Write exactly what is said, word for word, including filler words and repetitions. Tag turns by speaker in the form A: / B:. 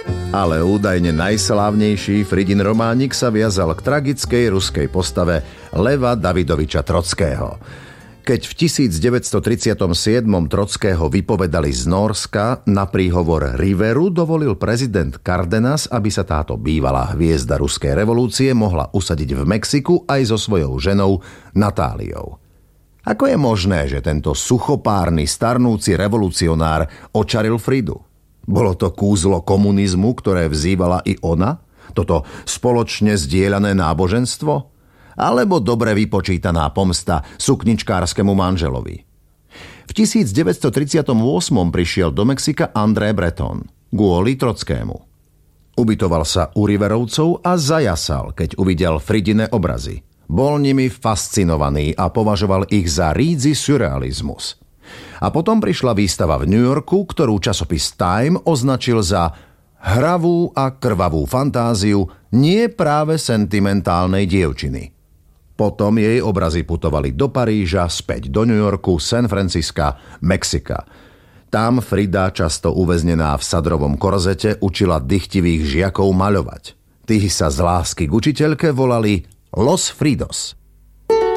A: Ale údajne najslávnejší Fridin románik sa viazal k tragickej ruskej postave Leva Davidoviča Trockého. Keď v devätnásťtridsaťsedem Trockého vypovedali z Nórska, na príhovor Riveru dovolil prezident Cárdenas, aby sa táto bývalá hviezda ruskej revolúcie mohla usadiť v Mexiku aj so svojou ženou Natáliou. Ako je možné, že tento suchopárny starnúci revolucionár očaril Fridu? Bolo to kúzlo komunizmu, ktoré vzývala i ona? Toto spoločne zdieľané náboženstvo? Alebo dobre vypočítaná pomsta sukničkárskému manželovi? V devätnásťtridsaťosem prišiel do Mexika André Breton kvôli Trockému. Ubytoval sa u Riverovcov a zajasal, keď uvidel Fridine obrazy. Bol nimi fascinovaný a považoval ich za rídzy surrealizmus. A potom prišla výstava v New Yorku, ktorú časopis Time označil za hravú a krvavú fantáziu nie práve sentimentálnej dievčiny. Potom jej obrazy putovali do Paríža, späť do New Yorku, San Francisca, Mexika. Tam Frida, často uväznená v sadrovom korzete, učila dychtivých žiakov maľovať. Tí sa z lásky k učiteľke volali Los Fridos.